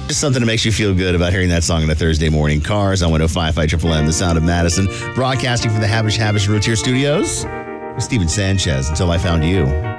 Just something that makes you feel good about hearing that song on a Thursday morning. Cars on 105.5 Triple M, the sound of Madison. Broadcasting from the Habish Roots Here studios with Steven Sanchez. Until I Found You.